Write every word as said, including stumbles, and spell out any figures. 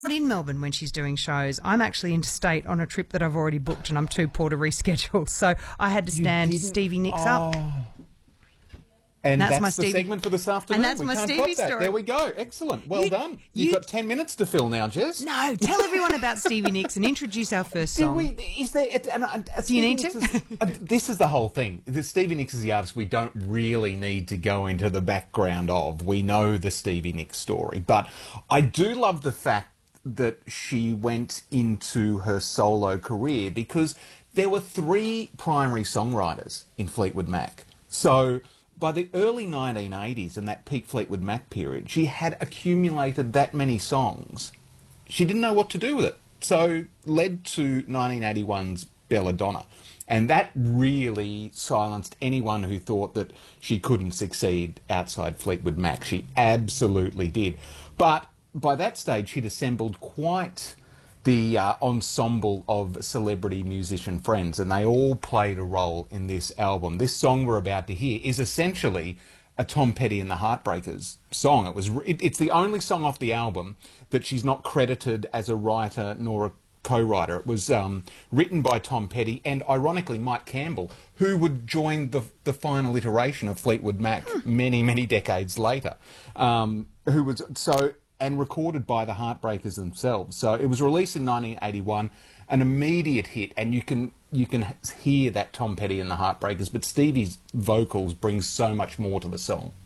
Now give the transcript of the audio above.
Not in Melbourne when she's doing shows. I'm actually interstate on a trip that I've already booked and I'm too poor to reschedule. So I had to stand Stevie Nicks up. And that's, that's, my the Stevie, segment for this afternoon. And that's we my can't Stevie top that. story. There we go. Excellent. Well you, done. You've you, got ten minutes to fill now, Jess. No, tell everyone about Stevie Nicks and introduce our first song. Do we, is there, and, and, and Do you need Nicks to? Is, uh, this is the whole thing. The Stevie Nicks is the artist we don't really need to go into the background of. We know the Stevie Nicks story. But I do love the fact that she went into her solo career because there were three primary songwriters in Fleetwood Mac. So by the early nineteen eighties and that peak Fleetwood Mac period, she had accumulated that many songs. She didn't know what to do with it. So led to nineteen eighty-one's Belladonna. And that really silenced anyone who thought that she couldn't succeed outside Fleetwood Mac. She absolutely did. But by that stage, she'd assembled quite the uh, ensemble of celebrity musician friends, and they all played a role in this album. This song we're about to hear is essentially a Tom Petty and the Heartbreakers song. It was, it, it's the only song off the album that she's not credited as a writer nor a co-writer. It was um, written by Tom Petty and, ironically, Mike Campbell, who would join the, the final iteration of Fleetwood Mac many, many decades later. Um, who was so... and recorded by the Heartbreakers themselves. So it was released in nineteen eighty-one, an immediate hit, and you can you can hear that Tom Petty and the Heartbreakers, but Stevie's vocals bring so much more to the song.